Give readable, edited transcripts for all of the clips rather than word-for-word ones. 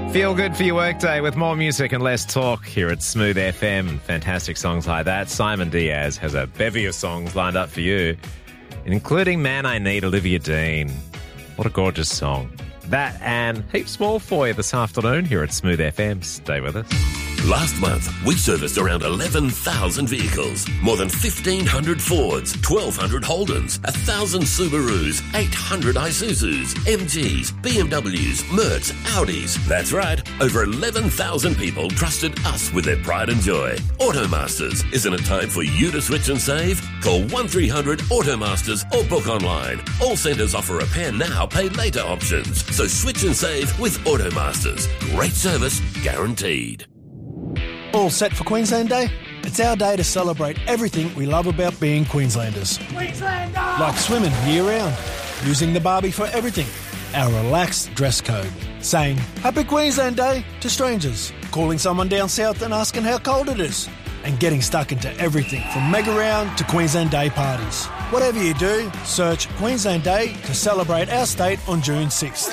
Feel good for your workday with more music and less talk here at Smooth FM. Fantastic songs like that. Simon Diaz has a bevy of songs lined up for you, including Man I Need, Olivia Dean. What a gorgeous song. That and heaps more for you this afternoon here at Smooth FM. Stay with us. Last month, we serviced around 11,000 vehicles, more than 1,500 Fords, 1,200 Holdens, 1,000 Subarus, 800 Isuzus, MGs, BMWs, Mercs, Audis. That's right, over 11,000 people trusted us with their pride and joy. Automasters, isn't it time for you to switch and save? Call 1300 Automasters or book online. All centres offer repair now, pay later options. So switch and save with Automasters. Great service, guaranteed. All set for Queensland Day? It's our day to celebrate everything we love about being Queenslanders. Queenslander! Like swimming year-round, using the Barbie for everything, our relaxed dress code, saying Happy Queensland Day to strangers, calling someone down south and asking how cold it is, and getting stuck into everything from Mega Round to Queensland Day parties. Whatever you do, search Queensland Day to celebrate our state on June 6th.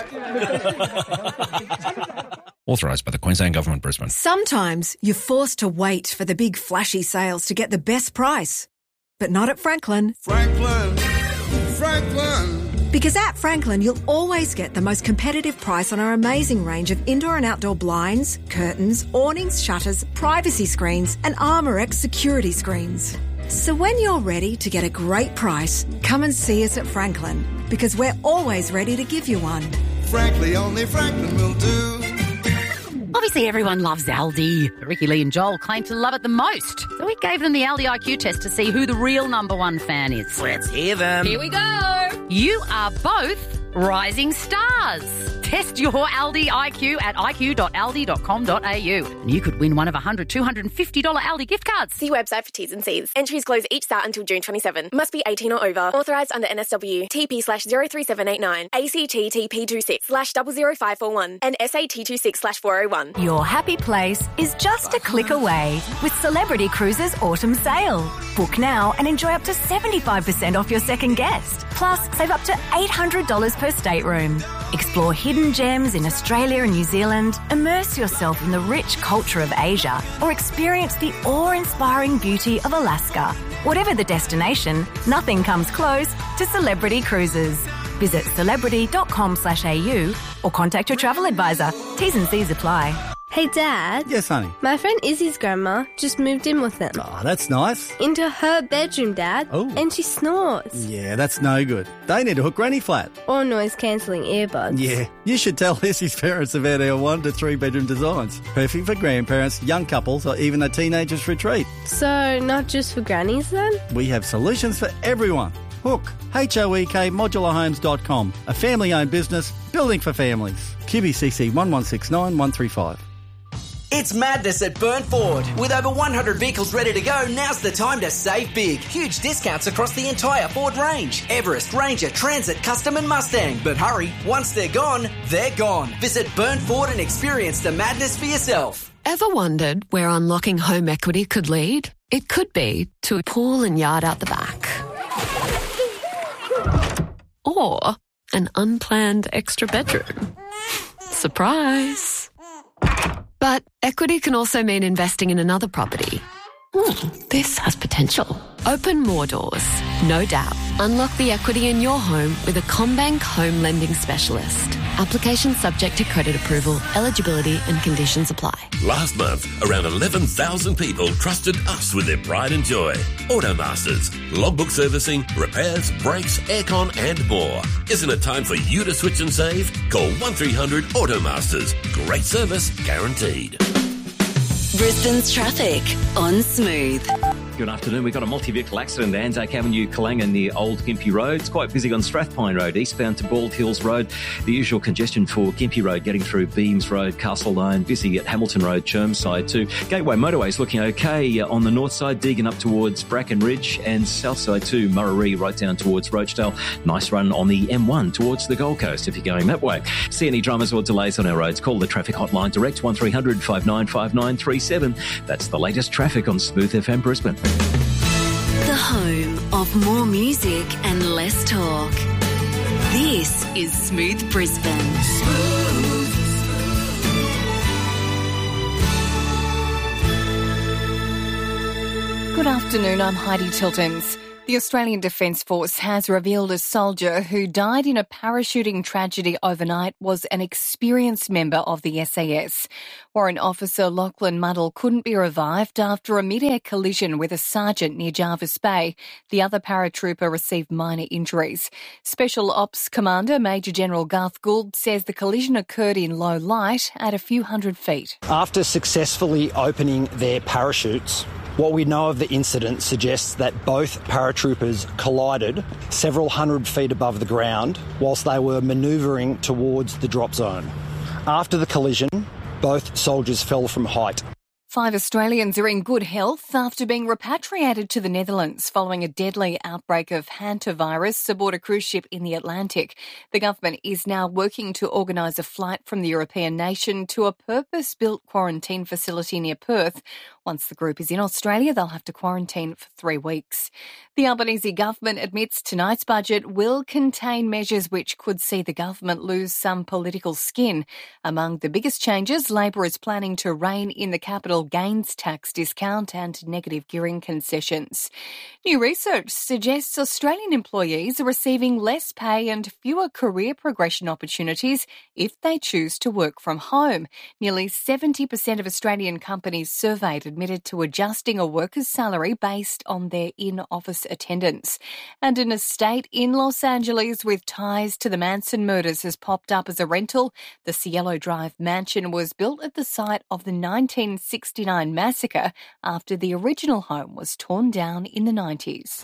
Authorised by the Queensland Government, Brisbane. Sometimes you're forced to wait for the big flashy sales to get the best price. But not at Franklin. Franklin. Because at Franklin, you'll always get the most competitive price on our amazing range of indoor and outdoor blinds, curtains, awnings, shutters, privacy screens, and ArmorX security screens. So when you're ready to get a great price, come and see us at Franklin, because we're always ready to give you one. Frankly, only Franklin will do. Obviously, everyone loves Aldi. Ricky, Lee and Joel claim to love it the most. So we gave them the Aldi IQ test to see who the real number one fan is. Let's hear them. Here we go. You are both rising stars. Test your Aldi IQ at iq.aldi.com.au. And you could win one of $100, $250 Aldi gift cards. See website for T's and C's. Entries close each start until June 27. Must be 18 or over. Authorised under NSW. TP/03789. ACT TP26/00541. And SAT 26/401. Your happy place is just a click away with Celebrity Cruises Autumn Sale. Book now and enjoy up to 75% off your second guest. Plus, save up to $800 per stateroom. Explore hidden gems in Australia and New Zealand, immerse yourself in the rich culture of Asia, or experience the awe-inspiring beauty of Alaska. Whatever the destination, nothing comes close to Celebrity Cruises. Visit celebrity.com/au or contact your travel advisor. T's and C's apply. Hey, Dad. Yes, honey. My friend Izzy's grandma just moved in with them. Oh, that's nice. Into her bedroom, Dad. Oh. And she snores. Yeah, that's no good. They need to hook Granny flat. Or noise-cancelling earbuds. Yeah, you should tell Izzy's parents about our 1 to 3 bedroom designs. Perfect for grandparents, young couples, or even a teenager's retreat. So, not just for grannies then? We have solutions for everyone. Hook, HOEK modularhomes.com. A family-owned business, building for families. QBCC 1169135. It's madness at Burnt Ford. With over 100 vehicles ready to go, now's the time to save big. Huge discounts across the entire Ford range. Everest, Ranger, Transit, Custom and Mustang. But hurry, once they're gone, they're gone. Visit Burnt Ford and experience the madness for yourself. Ever wondered where unlocking home equity could lead? It could be to a pool and yard out the back. Or an unplanned extra bedroom. Surprise! But equity can also mean investing in another property. This has potential. Open more doors, no doubt. Unlock the equity in your home with a CommBank home lending specialist. Application subject to credit approval, eligibility and conditions apply. Last month, around 11,000 people trusted us with their pride and joy. Automasters, logbook servicing, repairs, brakes, aircon and more. Isn't it time for you to switch and save? Call 1300 Automasters. Great service, guaranteed. Brisbane's traffic on Smooth. Good afternoon. We've got a multi-vehicle accident at Anzac Avenue, Kalangan near Old Gympie Road. It's quite busy on Strathpine Road, eastbound to Bald Hills Road. The usual congestion for Gympie Road getting through Beams Road, Castle Lane, busy at Hamilton Road, Chermside too. Gateway Motorway's looking okay on the north side, Deagon up towards Bracken Ridge, and south side too, Murray right down towards Roachdale. Nice run on the M1 towards the Gold Coast if you're going that way. See any dramas or delays on our roads, call the traffic hotline direct 1300 595937. That's the latest traffic on Smooth FM Brisbane. The home of more music and less talk. This is Smooth Brisbane. Smooth. Good afternoon, I'm Heidi Tiltons. The Australian Defence Force has revealed a soldier who died in a parachuting tragedy overnight was an experienced member of the SAS. Warrant Officer Lachlan Muddle couldn't be revived after a mid-air collision with a sergeant near Jarvis Bay. The other paratrooper received minor injuries. Special Ops Commander Major General Garth Gould says the collision occurred in low light at a few hundred feet. After successfully opening their parachutes, what we know of the incident suggests that both paratroopers collided several hundred feet above the ground whilst they were manoeuvring towards the drop zone. After the collision, both soldiers fell from height. 5 Australians are in good health after being repatriated to the Netherlands following a deadly outbreak of hantavirus aboard a cruise ship in the Atlantic. The government is now working to organise a flight from the European nation to a purpose-built quarantine facility near Perth. Once the group is in Australia, they'll have to quarantine for 3 weeks. The Albanese government admits tonight's budget will contain measures which could see the government lose some political skin. Among the biggest changes, Labor is planning to rein in the capital gains tax discount and negative gearing concessions. New research suggests Australian employees are receiving less pay and fewer career progression opportunities if they choose to work from home. Nearly 70% of Australian companies surveyed admitted to adjusting a worker's salary based on their in-office attendance. And an estate in Los Angeles with ties to the Manson murders has popped up as a rental. The Cielo Drive mansion was built at the site of the 1969 massacre after the original home was torn down in the 90s.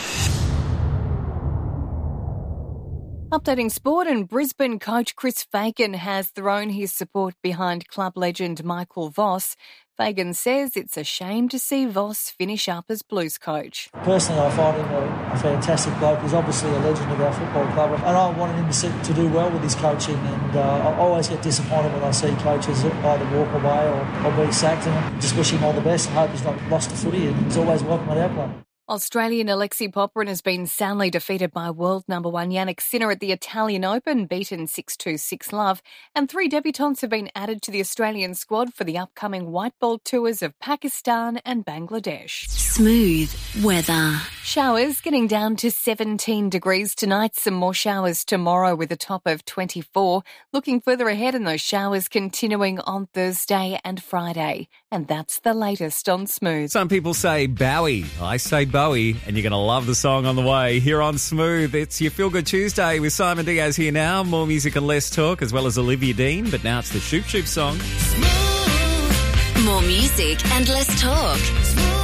Updating sport, and Brisbane coach Chris Fagan has thrown his support behind club legend Michael Voss. Fagan says it's a shame to see Voss finish up as Blues coach. Personally, I find him a fantastic bloke. He's obviously a legend of our football club, and I wanted him to do well with his coaching, and I always get disappointed when I see coaches either walk away or be sacked, and I just wish him all the best and hope he's not lost to footy, and he's always welcome at our club. Australian Alexei Popyrin has been soundly defeated by world number 1 Jannik Sinner at the Italian Open, beaten 6-2, 6-love, and 3 debutants have been added to the Australian squad for the upcoming white ball tours of Pakistan and Bangladesh. Smooth weather. Showers getting down to 17 degrees tonight, some more showers tomorrow with a top of 24. Looking further ahead, and those showers continuing on Thursday and Friday. And that's the latest on Smooth. Some people say Bowie. I say Bowie, and you're going to love the song on the way. Here on Smooth, it's your Feel Good Tuesday with Simon Diaz here now. More music and less talk, as well as Olivia Dean. But now it's the Shoop Shoop song. More music and less talk.